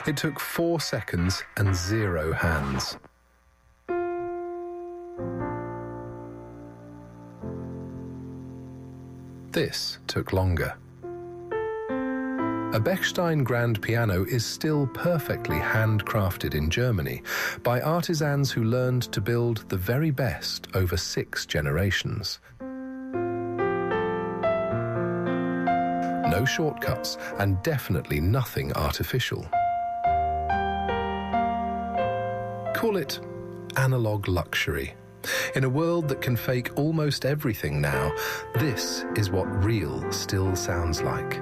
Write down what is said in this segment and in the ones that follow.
It took 4 seconds and 0 hands. This took longer. A Bechstein grand piano is still perfectly handcrafted in Germany by artisans who learned to build the very best over 6 generations. No shortcuts and definitely nothing artificial. Call it analog luxury. In a world that can fake almost everything now, this is what real still sounds like.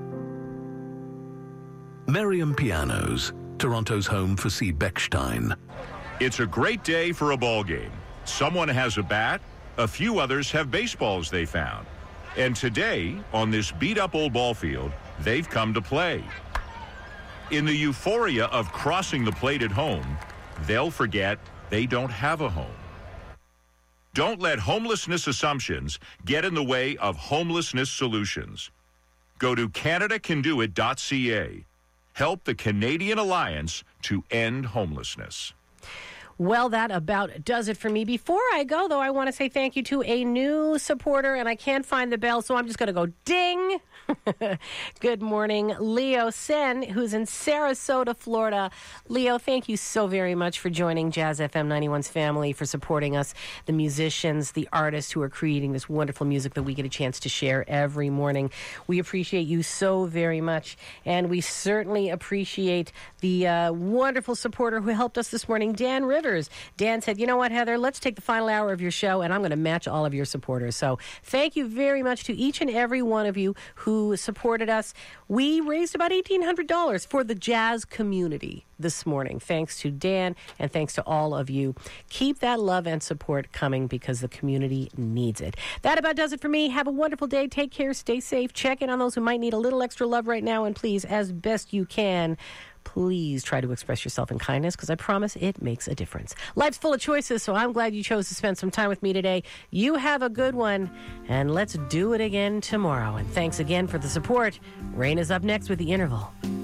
Merriam Pianos, Toronto's home for C. Bechstein. It's a great day for a ball game. Someone has a bat, a few others have baseballs they found. And today, on this beat-up old ball field, they've come to play. In the euphoria of crossing the plate at home, they'll forget they don't have a home. Don't let homelessness assumptions get in the way of homelessness solutions. Go to CanadaCanDoIt.ca. Help the Canadian Alliance to end homelessness. Well, that about does it for me. Before I go, though, I want to say thank you to a new supporter, and I can't find the bell, so I'm just going to go ding. Good morning, Leo Sen, who's in Sarasota, Florida. Leo, thank you so very much for joining Jazz FM 91's family, for supporting us, the musicians, the artists who are creating this wonderful music that we get a chance to share every morning. We appreciate you so very much, and we certainly appreciate the wonderful supporter who helped us this morning, Dan Rivers. Dan said, you know what, Heather, let's take the final hour of your show, and I'm going to match all of your supporters. So thank you very much to each and every one of you who supported us. We raised about $1,800 for the jazz community this morning, thanks to Dan and thanks to all of you. Keep that love and support coming because the community needs it. That about does it for me. Have a wonderful day. Take care. Stay safe. Check in on those who might need a little extra love right now. And please, as best you can, please try to express yourself in kindness, because I promise it makes a difference. Life's full of choices, so I'm glad you chose to spend some time with me today. You have a good one, and let's do it again tomorrow. And thanks again for the support. Rain is up next with The Interval.